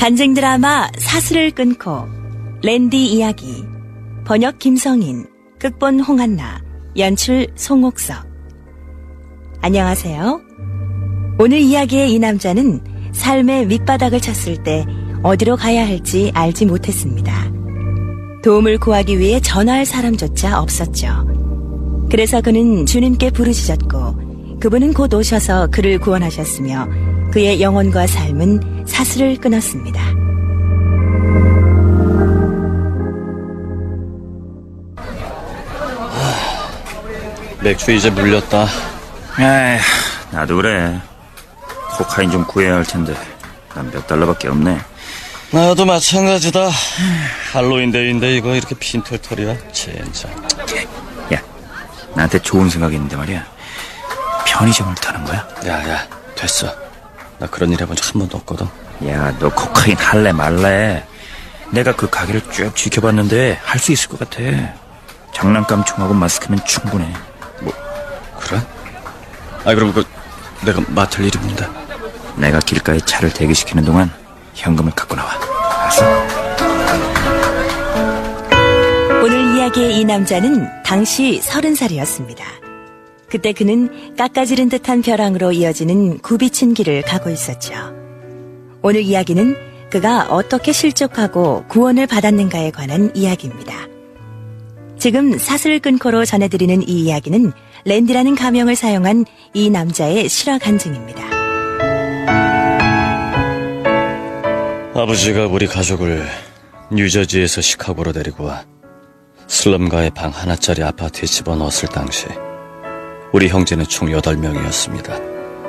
간증 드라마 사슬을 끊고 랜디 이야기 번역 김성인 극본 홍한나 연출 송옥석. 안녕하세요. 오늘 이야기의 이 남자는 삶의 밑바닥을 쳤을 때 어디로 가야 할지 알지 못했습니다. 도움을 구하기 위해 전화할 사람조차 없었죠. 그래서 그는 주님께 부르짖었고 그분은 곧 오셔서 그를 구원하셨으며 그의 영혼과 삶은 사슬을 끊었습니다. 맥주 이제 물렸다. 에이, 나도 그래. 코카인 좀 구해야 할 텐데 난 몇 달러밖에 없네. 나도 마찬가지다. 할로윈 데이인데 이거 이렇게 빈털털이야 진짜. 야, 나한테 좋은 생각이 있는데 말이야. 편의점을 타는 거야? 야 됐어. 나 그런 일 해본 적 한 번도 없거든. 야, 너 코카인 할래 말래? 내가 그 가게를 쭉 지켜봤는데 할 수 있을 것 같아. 장난감 총하고 마스크면 충분해. 뭐 그래? 그럼 내가 맡을 일이 뭔데? 내가 길가에 차를 대기시키는 동안 현금을 갖고 나와. 알았어? 오늘 이야기의 이 남자는 당시 30살이었습니다. 그때 그는 깎아지른 듯한 벼랑으로 이어지는 굽이친 길을 가고 있었죠. 오늘 이야기는 그가 어떻게 실족하고 구원을 받았는가에 관한 이야기입니다. 지금 사슬 끊고로 전해드리는 이 이야기는 랜디라는 가명을 사용한 이 남자의 실화 간증입니다. 아버지가 우리 가족을 뉴저지에서 시카고로 데리고 와 슬럼가의 방 하나짜리 아파트에 집어넣었을 당시 우리 형제는 총 8명이었습니다.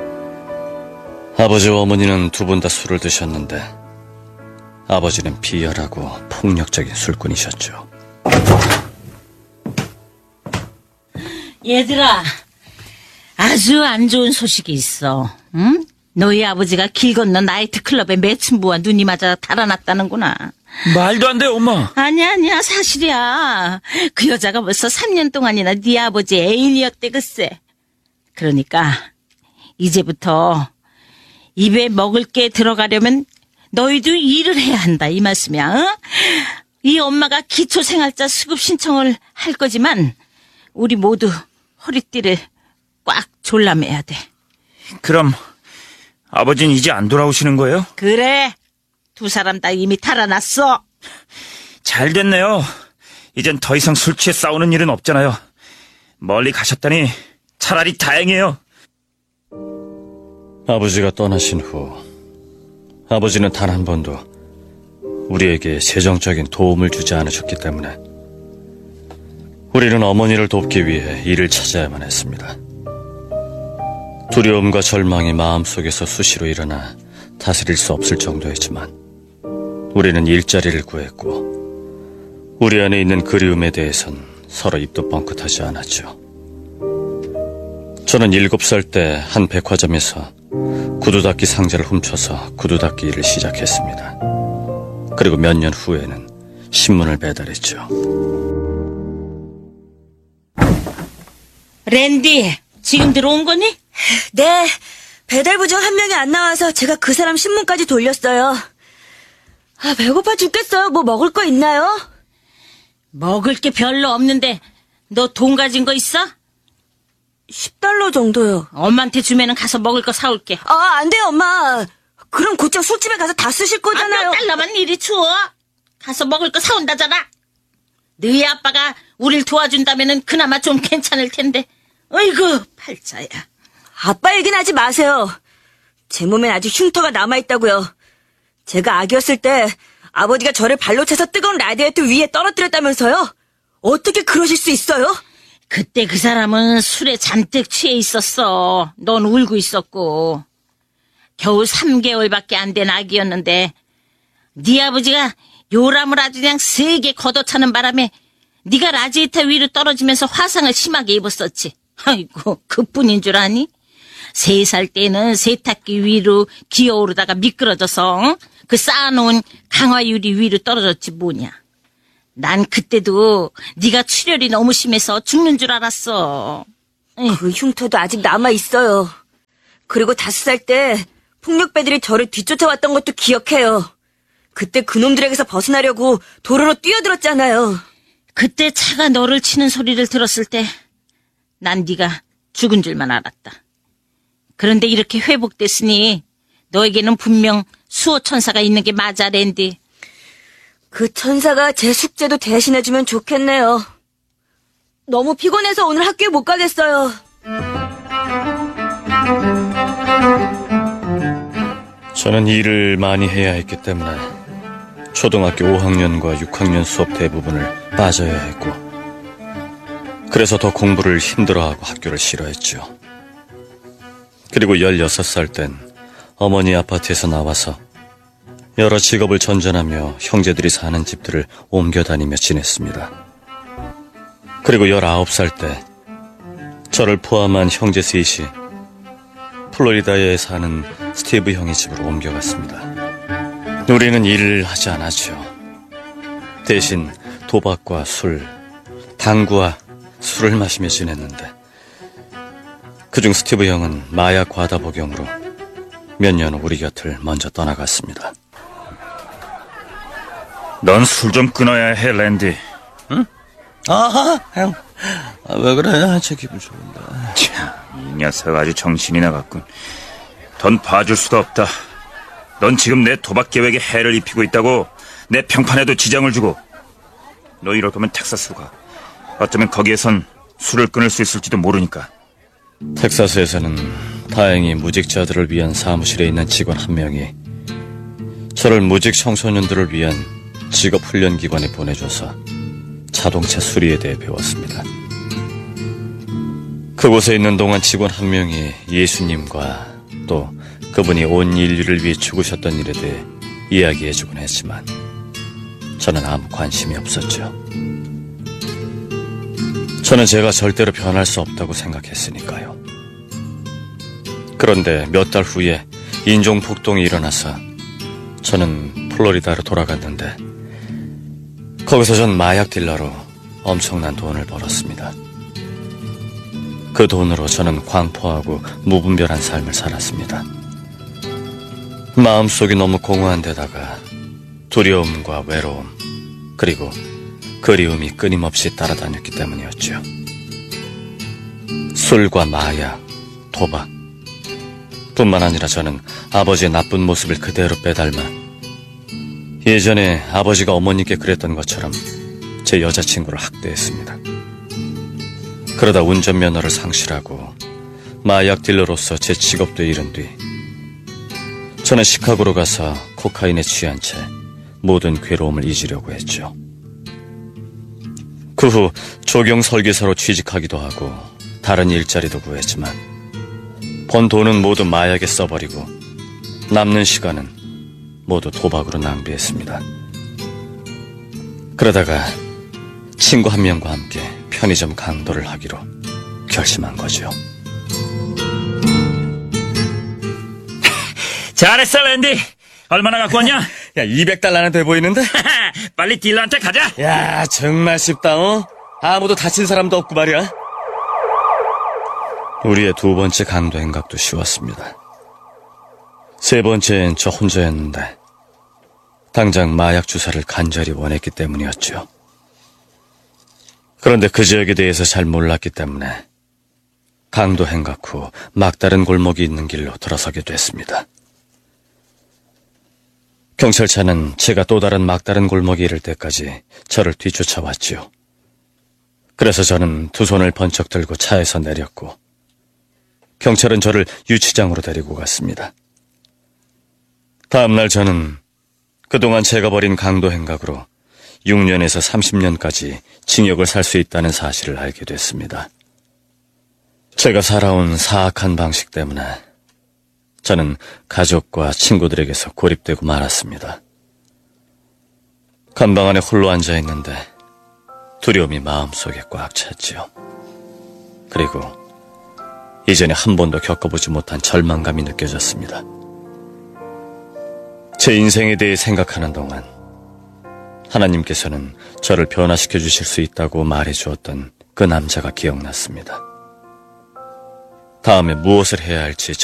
아버지와 어머니는 두 분 다 술을 드셨는데 아버지는 비열하고 폭력적인 술꾼이셨죠. 얘들아, 아주 안 좋은 소식이 있어. 응? 너희 아버지가 길 건너 나이트클럽에 매춘부와 눈이 맞아 달아났다는구나. 말도 안 돼, 엄마. 아니야, 사실이야. 그 여자가 벌써 3년 동안이나 네 아버지 애인이었대, 글쎄. 그러니까 이제부터 입에 먹을 게 들어가려면 너희도 일을 해야 한다, 이 말씀이야. 어? 이 엄마가 기초생활자 수급 신청을 할 거지만 우리 모두 허리띠를 꽉 졸라매야 돼. 그럼 아버지는 이제 안 돌아오시는 거예요? 그래, 두 사람 다 이미 달아났어. 잘 됐네요. 이젠 더 이상 술 취해 싸우는 일은 없잖아요. 멀리 가셨다니 차라리 다행이에요. 아버지가 떠나신 후 아버지는 단 한 번도 우리에게 재정적인 도움을 주지 않으셨기 때문에 우리는 어머니를 돕기 위해 일을 찾아야만 했습니다. 두려움과 절망이 마음속에서 수시로 일어나 다스릴 수 없을 정도였지만 우리는 일자리를 구했고 우리 안에 있는 그리움에 대해선 서로 입도 뻥끗하지 않았죠. 저는 7살 때 한 백화점에서 구두닦이 상자를 훔쳐서 구두닦기 일을 시작했습니다. 그리고 몇 년 후에는 신문을 배달했죠. 랜디, 지금 들어온 거니? 네, 배달부 중 한 명이 안 나와서 제가 그 사람 신문까지 돌렸어요. 배고파 죽겠어요. 뭐 먹을 거 있나요? 먹을 게 별로 없는데 너 돈 가진 거 있어? $10 정도요. 엄마한테 주면은 가서 먹을 거 사올게. 안 돼요, 엄마. 그럼 곧장 술집에 가서 다 쓰실 거잖아요. 몇 달러만 이리 줘. 가서 먹을 거 사온다잖아. 너희 아빠가 우릴 도와준다면은 그나마 좀 괜찮을 텐데. 어이구, 팔자야. 아빠 얘기는 하지 마세요. 제 몸엔 아직 흉터가 남아있다고요. 제가 아기였을 때 아버지가 저를 발로 차서 뜨거운 라디에이터 위에 떨어뜨렸다면서요? 어떻게 그러실 수 있어요? 그때 그 사람은 술에 잔뜩 취해 있었어. 넌 울고 있었고. 겨우 3개월밖에 안 된 아기였는데 네 아버지가 요람을 아주 그냥 세게 걷어차는 바람에 네가 라디에이터 위로 떨어지면서 화상을 심하게 입었었지. 아이고, 그뿐인 줄 아니? 3살 때는 세탁기 위로 기어오르다가 미끄러져서 그 쌓아놓은 강화유리 위로 떨어졌지 뭐냐. 난 그때도 네가 출혈이 너무 심해서 죽는 줄 알았어. 그 흉터도 아직 남아있어요. 그리고 5살 때 폭력배들이 저를 뒤쫓아왔던 것도 기억해요. 그때 그놈들에게서 벗어나려고 도로로 뛰어들었잖아요. 그때 차가 너를 치는 소리를 들었을 때 난 네가 죽은 줄만 알았다. 그런데 이렇게 회복됐으니 너에게는 분명 수호천사가 있는 게 맞아, 랜디. 그 천사가 제 숙제도 대신해주면 좋겠네요. 너무 피곤해서 오늘 학교에 못 가겠어요. 저는 일을 많이 해야 했기 때문에 초등학교 5학년과 6학년 수업 대부분을 빠져야 했고, 그래서 더 공부를 힘들어하고 학교를 싫어했죠. 그리고 16살 땐 어머니 아파트에서 나와서 여러 직업을 전전하며 형제들이 사는 집들을 옮겨다니며 지냈습니다. 그리고 19살 때 저를 포함한 형제 셋이 플로리다에 사는 스티브 형의 집으로 옮겨갔습니다. 우리는 일을 하지 않았죠. 대신 도박과 술, 당구와 술을 마시며 지냈는데, 그중 스티브 형은 마약 과다 복용으로 몇 년 후 우리 곁을 먼저 떠나갔습니다. 넌 술 좀 끊어야 해, 랜디. 응? 아하, 형. 왜 그래? 제 기분 좋은데. 참, 이 녀석 아주 정신이 나갔군. 넌 봐줄 수가 없다. 넌 지금 내 도박 계획에 해를 입히고 있다고. 내 평판에도 지장을 주고. 너 이럴 거면 텍사스로 가. 어쩌면 거기에선 술을 끊을 수 있을지도 모르니까. 텍사스에서는 다행히 무직자들을 위한 사무실에 있는 직원 한 명이 저를 무직 청소년들을 위한 직업훈련기관에 보내줘서 자동차 수리에 대해 배웠습니다. 그곳에 있는 동안 직원 한 명이 예수님과 또 그분이 온 인류를 위해 죽으셨던 일에 대해 이야기해주곤 했지만 저는 아무 관심이 없었죠. 저는 제가 절대로 변할 수 없다고 생각했으니까요. 그런데 몇 달 후에 인종폭동이 일어나서 저는 플로리다로 돌아갔는데, 거기서 전 마약 딜러로 엄청난 돈을 벌었습니다. 그 돈으로 저는 광포하고 무분별한 삶을 살았습니다. 마음속이 너무 공허한 데다가 두려움과 외로움, 그리고 그리움이 끊임없이 따라다녔기 때문이었죠. 술과 마약, 도박 뿐만 아니라 저는 아버지의 나쁜 모습을 그대로 빼닮아 예전에 아버지가 어머니께 그랬던 것처럼 제 여자친구를 학대했습니다. 그러다 운전면허를 상실하고 마약 딜러로서 제 직업도 잃은 뒤 저는 시카고로 가서 코카인에 취한 채 모든 괴로움을 잊으려고 했죠. 그 후 조경 설계사로 취직하기도 하고 다른 일자리도 구했지만 번 돈은 모두 마약에 써버리고 남는 시간은 모두 도박으로 낭비했습니다. 그러다가 친구 한 명과 함께 편의점 강도를 하기로 결심한 거죠. 잘했어, 랜디. 얼마나 갖고 왔냐? 야, 200달러는 돼 보이는데? 빨리 딜러한테 가자. 야, 정말 쉽다, 어? 아무도 다친 사람도 없고 말이야. 우리의 두 번째 강도 행각도 쉬웠습니다. 세 번째엔 저 혼자였는데 당장 마약 주사를 간절히 원했기 때문이었죠. 그런데 그 지역에 대해서 잘 몰랐기 때문에 강도 행각 후 막다른 골목이 있는 길로 들어서게 됐습니다. 경찰차는 제가 또 다른 막다른 골목에 이를 때까지 저를 뒤쫓아왔지요. 그래서 저는 두 손을 번쩍 들고 차에서 내렸고 경찰은 저를 유치장으로 데리고 갔습니다. 다음 날 저는 그동안 제가 벌인 강도 행각으로 6년에서 30년까지 징역을 살 수 있다는 사실을 알게 됐습니다. 제가 살아온 사악한 방식 때문에 저는 가족과 친구들에게서 고립되고 말았습니다. 감방 안에 홀로 앉아있는데 두려움이 마음속에 꽉 찼지요. 그리고 이전에 한 번도 겪어보지 못한 절망감이 느껴졌습니다. 제 인생에 대해 생각하는 동안 하나님께서는 저를 변화시켜 주실 수 있다고 말해주었던 그 남자가 기억났습니다. 다음에 무엇을 해야 할지